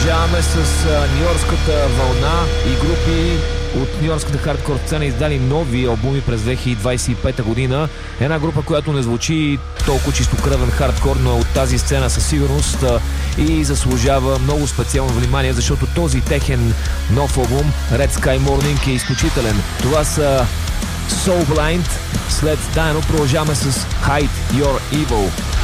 Продължаваме с нью-йоркската вълна и групи от нью-йоркската хардкор сцена издали нови албуми през 2025 година. Една група, която не звучи толкова чистокръвен хардкор, но е от тази сцена със сигурност и заслужава много специално внимание, защото този техен нов албум Red Sky Morning е изключителен. Това са Soul Blind. След Дайно продължаваме с Hide Your Evil.